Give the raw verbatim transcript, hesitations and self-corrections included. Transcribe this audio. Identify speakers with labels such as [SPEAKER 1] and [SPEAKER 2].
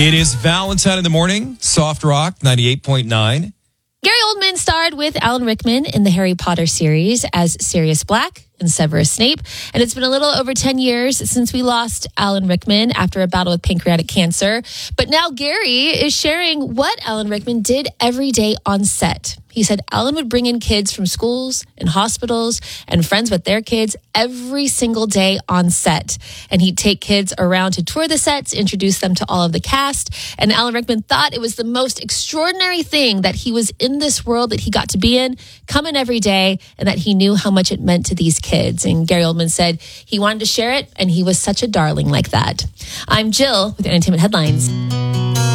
[SPEAKER 1] It is Valentine in the morning, Soft Rock ninety-eight point nine.
[SPEAKER 2] Gary Oldman starred with Alan Rickman in the Harry Potter series as Sirius Black and Severus Snape. And it's been a little over ten years since we lost Alan Rickman after a battle with pancreatic cancer. But now Gary is sharing what Alan Rickman did every day on set. He said Alan would bring in kids from schools and hospitals and friends with their kids every single day on set. And he'd take kids around to tour the sets, introduce them to all of the cast. And Alan Rickman thought it was the most extraordinary thing that he was in this world that he got to be in, come in every day, and that he knew how much it meant to these kids. And Gary Oldman said he wanted to share it, and he was such a darling like that. I'm Jill with Entertainment Headlines.